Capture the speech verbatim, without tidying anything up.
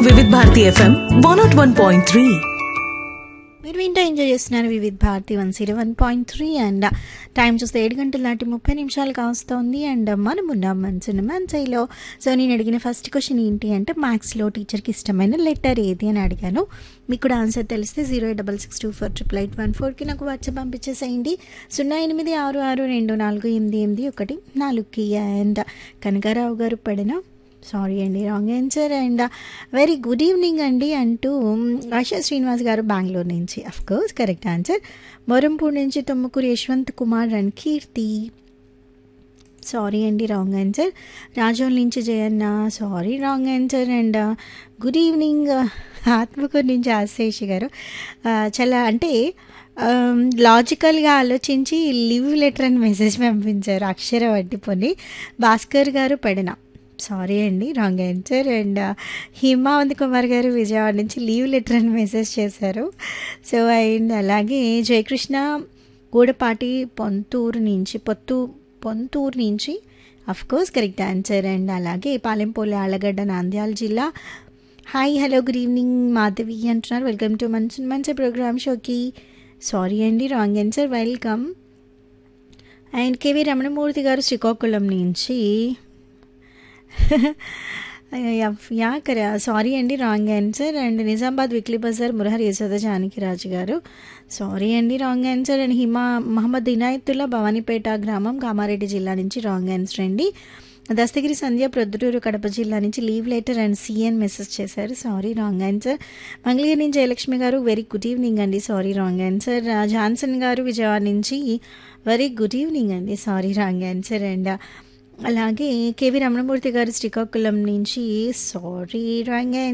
వివిధ Bharati FM one not one point three. మీరు వింటూ ఎంజాయ్ చేస్తున్నారు వివిధ Bharati one zero one point three. And time చూస్తే ఏడు గంటల నాటి ముప్పై నిమిషాలు కావస్తోంది. అండ్ మనం ఉన్నాం మనసున్న మనసైలో. సో నేను అడిగిన ఫస్ట్ క్వశ్చన్ ఏంటి అంటే, మ్యాథ్స్లో టీచర్కి ఇష్టమైన లెటర్ ఏది అని అడిగాను. మీకు కూడా ఆన్సర్ తెలిస్తే zero eight double six two four triple eight one ఫోర్కి నాకు వాట్సాప్ పంపించేసేయండి. సున్నా ఎనిమిది ఆరు ఆరు రెండు నాలుగు ఎనిమిది ఎనిమిది ఒకటి నాలుగుకి. అండ్ కనకారావు గారు పడిన సారీ అండి, wrong answer. And very good evening అండి అంటూ ఆశా శ్రీనివాస్ గారు బెంగళూరు నుంచి. Of course correct answer. మొరంపూర్ నుంచి తొమ్మకూరు Yashwant Kumar and Keerthi sorry అండి, రాంగ్ ఆన్సర్. రాజోల్ నుంచి Jayanna sorry, wrong answer. And good evening Atmakur నుంచి ఆశేష్ గారు చాలా అంటే లాజికల్గా ఆలోచించి లివ్ లెటర్ అని మెసేజ్ పంపించారు, అక్షర వడ్డిపోని. భాస్కర్ గారు పడిన సారీ అండి, wrong answer. And Himavanth Kumar గారు విజయవాడ నుంచి లీవ్ లెటర్ అని మెసేజ్ చేశారు. సో అండ్ అలాగే జయకృష్ణ గూడపాటి పొంతూరు నుంచి పొత్తు పొంతూరు నుంచి of course correct answer. And అలాగే పాలెంపోలి ఆళ్ళగడ్డ నంద్యాల జిల్లా. Hi hello good evening Madhavi అంటున్నారు. వెల్కమ్ టు మన్సూన్ మంచి ప్రోగ్రామ్ షోకి. సారీ అండి, wrong answer. Welcome. And KV Ramanamurthy గారు శ్రీకాకుళం నుంచి యా కరే సారీ అండి, wrong answer. And Nizamabad weekly Bazar Murahari Yashoda Janakiraju గారు సారీ అండి, wrong answer. And Hima Mohammed Inayatullah Bhavanipeta గ్రామం కామారెడ్డి జిల్లా నుంచి రాంగ్ ఆన్సర్ అండి. దస్తగిరి సంధ్య ప్రొద్దుటూరు కడప జిల్లా నుంచి leave letter and CN message చేశారు, సారీ రాంగ్ ఆన్సర్. మంగళగిరి నుంచి జయలక్ష్మి గారు వెరీ గుడ్ ఈవినింగ్ అండి, సారీ రాంగ్ ఆన్సర్. జాన్సన్ గారు విజయవాడ నుంచి వెరీ గుడ్ ఈవినింగ్ అండి, సారీ రాంగ్ ఆన్సర్. అండ్ అలాగే కేవీ రమణమూర్తి గారు శ్రీకాకుళం నుంచి సారీ రాంగ్